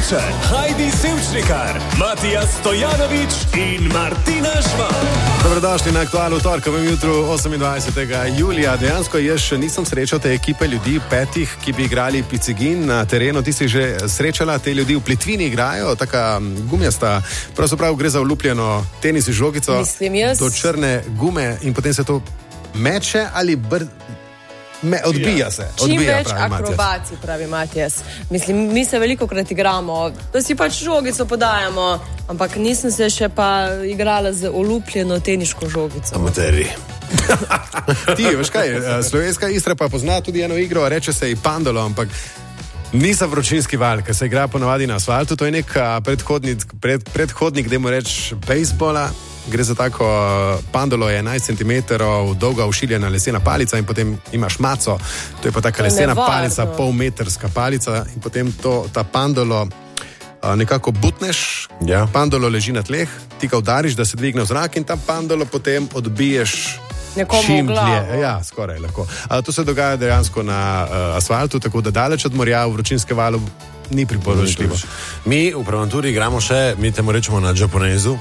Kavčičar, Heidi Sevčnikar, Matija Stojanović in Martina Žvan. Dobrodošli na aktualno torkovem jutru 28. julija. Dejansko jaz še nisem srečal te ekipe ljudi, 5, ki bi igrali picigin na terenu. Ti si že srečala te ljudi v plitvini igrajo, taka gumijasta, pravzaprav gre za olupljeno tenis žogico do črne gume in potem se to meče ali odbija se. Čim več akrobacij, pravi Matijas. Mislim, mi se velikokrat igramo, da si pač žogico podajamo, ampak nisem se še pa igrala z olupljeno teniško žogico. Amateri. Ti, veš kaj, Slovenska Istra pa pozna tudi eno igro, reče se ji pandolo, ampak ni za vročinski val, ker se igra ponavadi na asfaltu, to je nek predhodnik, dajmo reči, bejsbola. Gre za tako pandolo, 11 cm dolga ušiljena lesena palica in potem imaš maco, to je pa taka lesena palica, polmetrska palica in potem ta pandolo nekako butneš, pandolo leži na tleh, ti ga udariš, da se dvigne v zrak in ta pandolo potem odbiješ čim dlje. Ja, skoraj lahko. To se dogaja dejansko na asfaltu, tako da daleč od morja v vročinskem valu ni priporočljivo. Mi v preventuri igramo še, mi temu rečemo na Japonezu.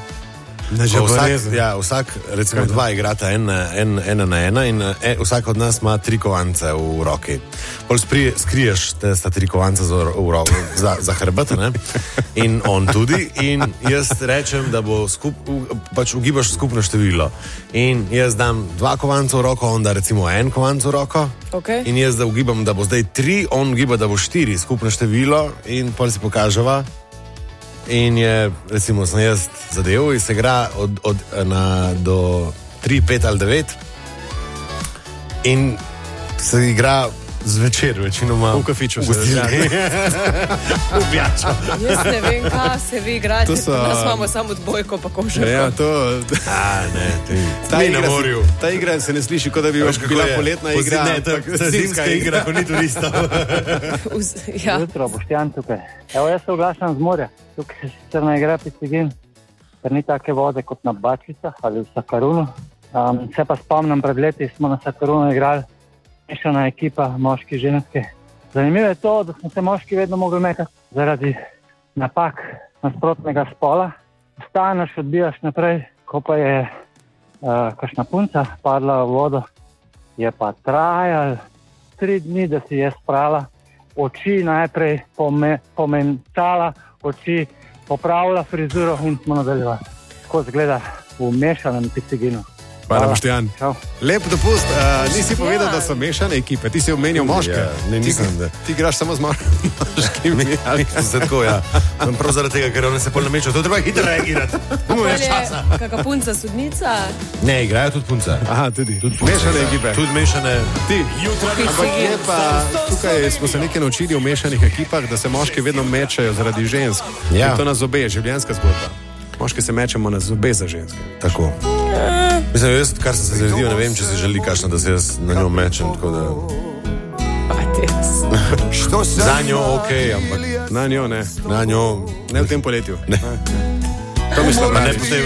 Vsak, recimo dva igrata ena na ena in vsak od nas ima 3 kovance v roki. Pol skriješ te 3 kovance za hrbet, ne? In on tudi in jaz rečem, da bo pač ugibaš skupno število. In jaz dam 2 kovanca v roko, on da recimo 1 kovanc v roko. In jaz da ugibam, da bo zdaj 3, on ugiba, da bo 4 skupno število in pol si pokaževa. In je, recimo, sem jaz zadev in se igra do 3, 5 ali 9 in se igra zvečer, večinoma v kafiču se v pijačo. Jaz ne vem, kaj se vi igrate, nas imamo samo odbojko pa košarko. Ja, to... Mi na morju. Ta igra se ne sliši, kot da bi bila poletna igra. Ne, to je zimska igra, ko ni turistov. Jutro, Boštjan tukaj. Evo, jaz se oglašam z morja. Tukaj se sicer ne igra picigin, ker ni take vode kot na Bačvicah ali v Sakarunu. Se pa spomnim, pred leti smo na Sakarunu igrali mešana ekipa, moški, ženske. Zanimivo je to, da smo se moški vedno mogli mekati zaradi napak nasprotnega spola. Staneš, odbijaš naprej, ko pa je kakšna punca padla v vodo, je pa trajal 3 dni, da si je sprala, oči najprej pomencala, oči popravila frizuro in smo nadaljevali. Tako zgleda v mešanem piciginu. Hvala, Boštjan. Lep dopust. Nisi povedal, da so mešane ekipe. Ti si omenil moške. Ti igraš samo z moškimi. Tako, ja. Prav zaradi tega, ker one se pol namečajo. To treba hitro reagirati. Kaka punca sodnica? Ne, igrajo tudi punce. Aha, tudi. Mešane ekipe. Tudi mešane. Ti. Ampak je pa, tukaj smo se nekaj naučili v mešanih ekipah, da se moški vedno mečajo zaradi žensk. Ja. To nas zobe, življenjska zgodba. Moški se mečemo na zobe za ženske. Tako. Mislim, jaz, kar sem se zredil, ne vem, če se želi kakšno, da se jaz na njo mečem, tako da... Za njo okej, ampak... Na njo ne. Na njo... Ne v tem poletju. Ne. To mislim, ne po tej